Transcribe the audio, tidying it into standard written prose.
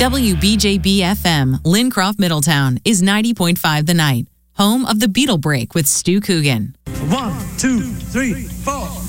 WBJB FM, Lincroft, Middletown, is 90.5 The Night, home of the Beetle Break with Stu Coogan. 1, 2, 3, 4.